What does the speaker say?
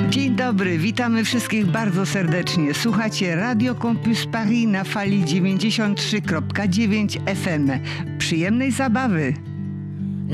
Dzień dobry, witamy wszystkich bardzo serdecznie. Słuchacie Radio Campus Paris na fali 93,9 FM. Przyjemnej zabawy!